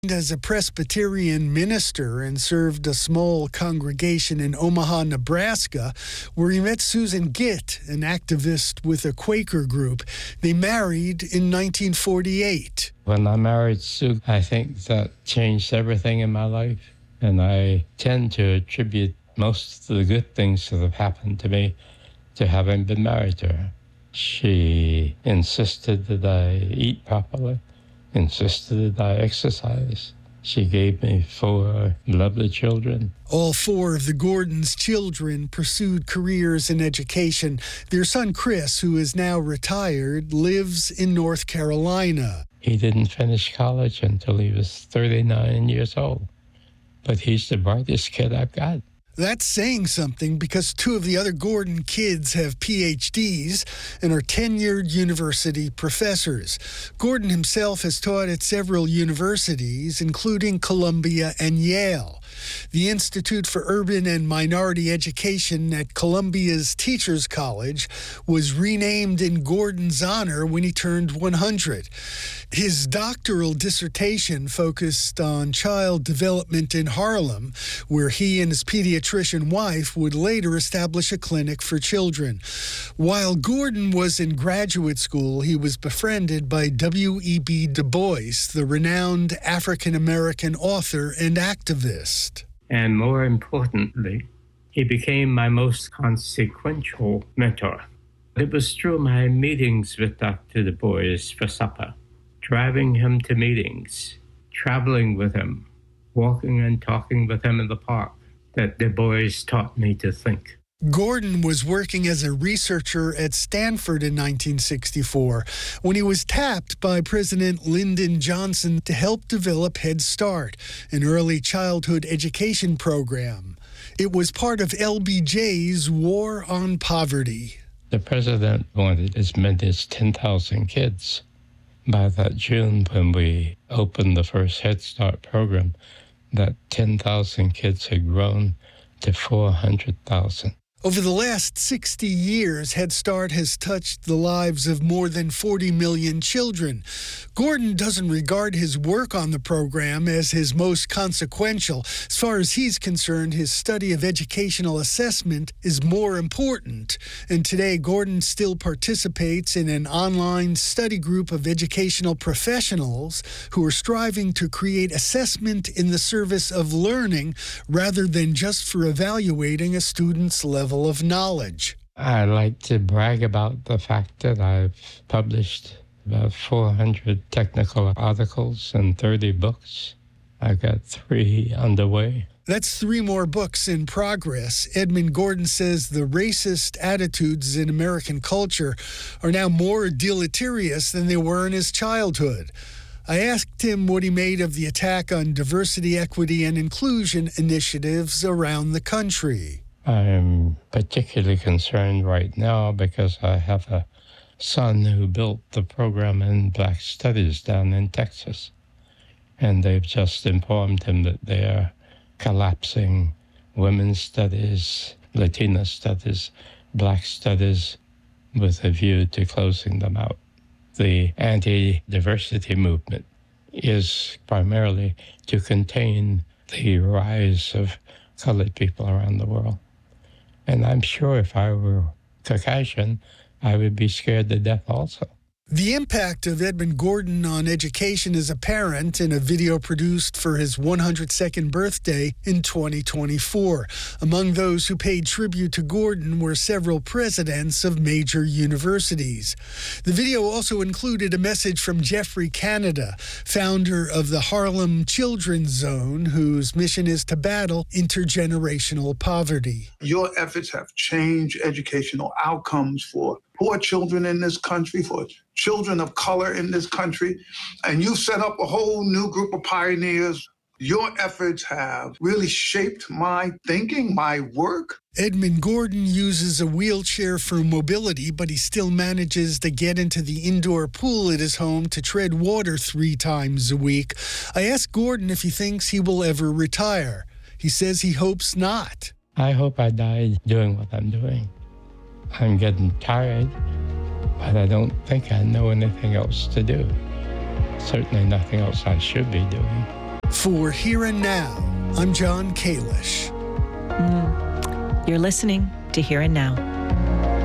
As a Presbyterian minister and served a small congregation in Omaha, Nebraska, where he met Susan Gitt, an activist with a Quaker group. They married in 1948. When I married Sue, I think that changed everything in my life. And I tend to attribute most of the good things that have happened to me to having been married to her. She insisted that I eat properly, insisted that I exercise. She gave me 4 lovely children. All 4 of the Gordons' children pursued careers in education. Their son Chris, who is now retired, lives in North Carolina. He didn't finish college until he was 39 years old. But he's the brightest kid I've got. That's saying something because 2 of the other Gordon kids have PhDs and are tenured university professors. Gordon himself has taught at several universities, including Columbia and Yale. The Institute for Urban and Minority Education at Columbia's Teachers College was renamed in Gordon's honor when he turned 100. His doctoral dissertation focused on child development in Harlem, where he and his pediatrician wife would later establish a clinic for children. While Gordon was in graduate school, he was befriended by W.E.B. Du Bois, the renowned African-American author and activist. And more importantly, he became my most consequential mentor. It was through my meetings with Dr. Du Bois for supper, driving him to meetings, traveling with him, walking and talking with him in the park, that Du Bois taught me to think. Gordon was working as a researcher at Stanford in 1964 when he was tapped by President Lyndon Johnson to help develop Head Start, an early childhood education program. It was part of LBJ's War on Poverty. The president wanted as many as 10,000 kids. By that June, when we opened the first Head Start program, that 10,000 kids had grown to 400,000. Over the last 60 years, Head Start has touched the lives of more than 40 million children. Gordon doesn't regard his work on the program as his most consequential. As far as he's concerned, his study of educational assessment is more important. And today, Gordon still participates in an online study group of educational professionals who are striving to create assessment in the service of learning rather than just for evaluating a student's level of knowledge. I like to brag about the fact that I've published about 400 technical articles and 30 books. I've got 3 underway. That's 3 more books in progress. Edmund Gordon says the racist attitudes in American culture are now more deleterious than they were in his childhood. I asked him what he made of the attack on diversity, equity, and inclusion initiatives around the country. I'm particularly concerned right now because I have a son who built the program in Black Studies down in Texas. And they've just informed him that they are collapsing women's studies, Latina studies, Black studies, with a view to closing them out. The anti-diversity movement is primarily to contain the rise of colored people around the world. And I'm sure if I were Caucasian, I would be scared to death also. The impact of Edmund Gordon on education is apparent in a video produced for his 102nd birthday in 2024. Among those who paid tribute to Gordon were several presidents of major universities. The video also included a message from Geoffrey Canada, founder of the Harlem Children's Zone, whose mission is to battle intergenerational poverty. Your efforts have changed educational outcomes for poor children in this country, for children of color in this country, and you set up a whole new group of pioneers. Your efforts have really shaped my thinking, my work. Edmund Gordon uses a wheelchair for mobility, but he still manages to get into the indoor pool at his home to tread water 3 times a week. I asked Gordon if he thinks he will ever retire. He says he hopes not. I hope I die doing what I'm doing. I'm getting tired, but I don't think I know anything else to do. Certainly nothing else I should be doing. For Here and Now, I'm John Kalish. You're listening to Here and Now.